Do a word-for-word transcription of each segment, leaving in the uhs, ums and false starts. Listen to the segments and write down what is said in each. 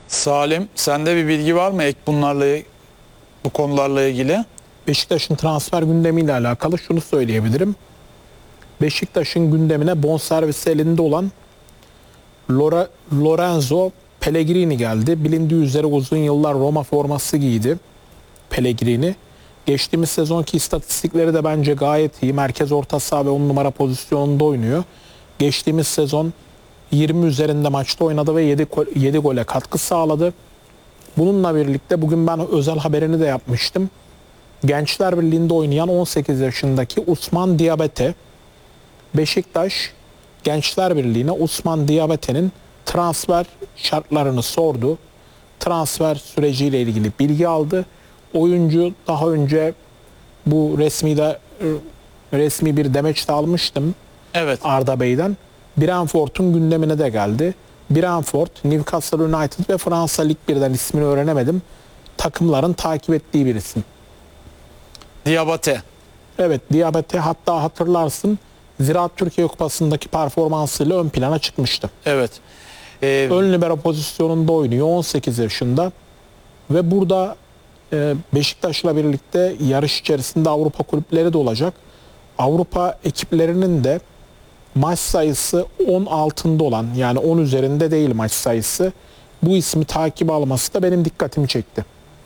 Salim, sende bir bilgi var mı ek bunlarla, bu konularla ilgili? Beşiktaş'ın transfer gündemiyle alakalı şunu söyleyebilirim. Beşiktaş'ın gündemine bonservisi elinde olan Lora, Lorenzo Pellegrini geldi. Bilindiği üzere uzun yıllar Roma forması giydi Pellegrini. Geçtiğimiz sezonki istatistikleri de bence gayet iyi. Merkez orta saha ve on numara pozisyonunda oynuyor. Geçtiğimiz sezon yirmi üzerinde maçta oynadı ve yedi gole katkı sağladı. Bununla birlikte bugün ben özel haberini de yapmıştım. Gençler Birliği'nde oynayan on sekiz yaşındaki Usman Diabete, Beşiktaş Gençler Birliği'ne Usman Diabete'nin transfer şartlarını sordu. Transfer süreciyle ilgili bilgi aldı. Oyuncu daha önce bu resmi de resmi bir demeç de almıştım. Evet. Arda Bey'den. Brentford'un gündemine de geldi. Brentford, Newcastle United ve Fransa Lig birden ismini öğrenemedim. Takımların takip ettiği bir isim. Diabate. Evet, Diabete, hatta hatırlarsın Ziraat Türkiye Kupası'ndaki performansıyla ön plana çıkmıştı. Evet. Ee, Ön libero pozisyonunda oynuyor, on sekiz yaşında. Ve burada e, Beşiktaş'la birlikte yarış içerisinde Avrupa kulüpleri de olacak. Avrupa ekiplerinin de maç sayısı on altında olan, yani on üzerinde değil maç sayısı, bu ismi takip alması da benim dikkatimi çekti.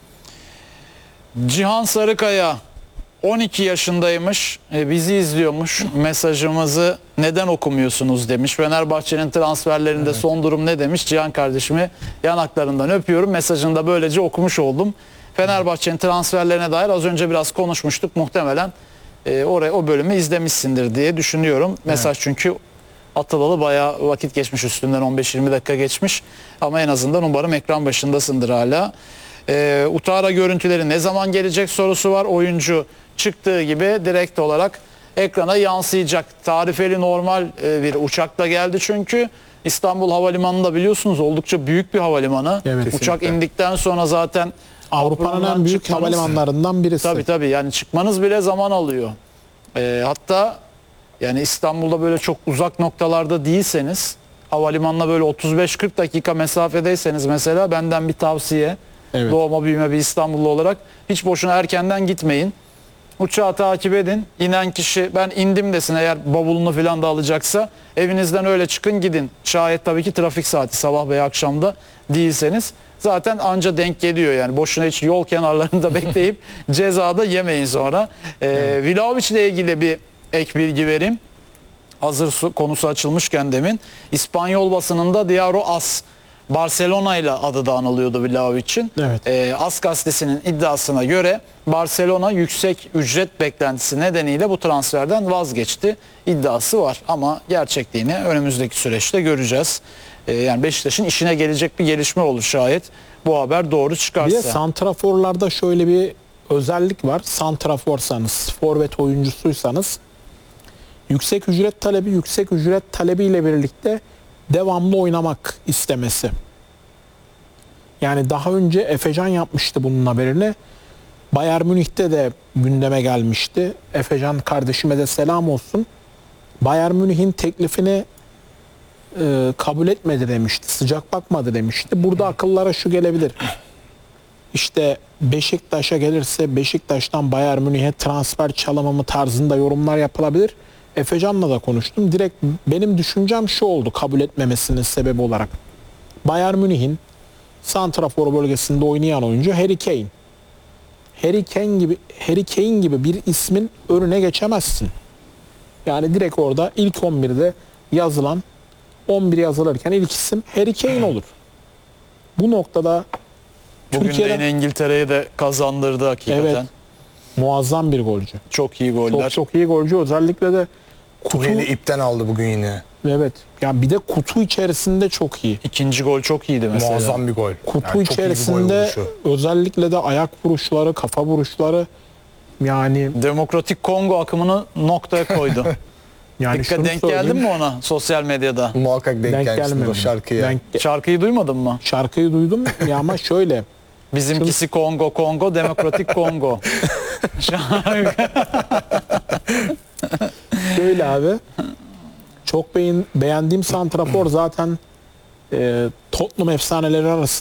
Cihan Sarıkaya on iki yaşındaymış, e, bizi izliyormuş, mesajımızı neden okumuyorsunuz demiş. Fenerbahçe'nin transferlerinde evet. Son durum ne demiş? Cihan kardeşimi yanaklarından öpüyorum, mesajını da böylece okumuş oldum. Fenerbahçe'nin transferlerine dair az önce biraz konuşmuştuk, muhtemelen e, oraya o bölümü izlemişsindir diye düşünüyorum. Mesaj evet. Çünkü atılalı bayağı vakit geçmiş, üstünden on beş yirmi dakika geçmiş, ama en azından umarım ekran başındasındır hala. E, Utara görüntüleri ne zaman gelecek sorusu var. Oyuncu çıktığı gibi direkt olarak ekrana yansıyacak. Tarifeli normal e, bir uçakla geldi çünkü. İstanbul Havalimanı'nda biliyorsunuz oldukça büyük bir havalimanı. Evet, uçak indikten sonra zaten Avrupa'nın en büyük çıkmanız, havalimanlarından birisi. Tabii tabii, yani çıkmanız bile zaman alıyor. E, hatta yani İstanbul'da böyle çok uzak noktalarda değilseniz, havalimanına böyle otuz beş kırk dakika mesafedeyseniz mesela, benden bir tavsiye. Evet. Doğma büyüme bir İstanbullu olarak hiç boşuna erkenden gitmeyin. Uçağı takip edin. İnen kişi ben indim desin, eğer bavulunu falan da alacaksa. Evinizden öyle çıkın gidin. Şayet tabii ki trafik saati sabah veya akşamda değilseniz. Zaten anca denk geliyor yani. Boşuna hiç yol kenarlarında bekleyip cezada yemeyin sonra. Ee, evet. Vlahovic ile ilgili bir ek bilgi vereyim. Hazır su, konusu açılmışken demin. İspanyol basınında Diario As, Barcelona ile adı da anılıyordu Vlahovic'in. Evet. E, As gazetesinin iddiasına göre Barcelona yüksek ücret beklentisi nedeniyle bu transferden vazgeçti iddiası var. Ama gerçekliğini önümüzdeki süreçte göreceğiz. E, yani Beşiktaş'ın işine gelecek bir gelişme olur şayet bu haber doğru çıkarsa. Bir de santraforlarda şöyle bir özellik var. Santraforsanız, forvet oyuncusuysanız yüksek ücret talebi, yüksek ücret talebiyle birlikte devamlı oynamak istemesi. Yani daha önce Efecan yapmıştı bunun haberini. Bayern Münih'te de gündeme gelmişti. Efecan kardeşime de selam olsun. Bayern Münih'in teklifini e, kabul etmedi demişti. Sıcak bakmadı demişti. Burada akıllara şu gelebilir. İşte Beşiktaş'a gelirse Beşiktaş'tan Bayern Münih'e transfer çalımı mı tarzında yorumlar yapılabilir. Efecan'la da konuştum. Direkt benim düşüncem şu oldu kabul etmemesinin sebebi olarak. Bayern Münih'in santrafor bölgesinde oynayan oyuncu Harry Kane. Harry Kane gibi Harry Kane gibi bir ismin önüne geçemezsin. Yani direkt orada ilk on birde yazılan, on bir yazılırken ilk isim Harry Kane olur. Bu noktada bugün Türkiye'den, de İngiltere'yi de kazandırdı hakikaten. Evet. Muazzam bir golcü. Çok iyi goller. Çok çok iyi golcü. Özellikle de kutu yine ipten aldı bugün yine. Evet. Yani bir de kutu içerisinde çok iyi. İkinci gol çok iyiydi mesela. Muazzam bir gol. Kutu yani içerisinde gol özellikle de ayak vuruşları, kafa vuruşları, yani Demokratik Kongo akımını noktaya koydu. Yani Dikkat denk geldin mi ona sosyal medyada? Muhakkak denk, denk gelmişsin o şarkıya. Denk... Şarkıyı duymadın mı? Şarkıyı duydum ya, ama şöyle. Bizimkisi şunu... Kongo, Kongo, Demokratik Kongo. Şöyle abi. Çok beğen, beğendiğim santrafor zaten e, Tottenham efsaneleri arasında.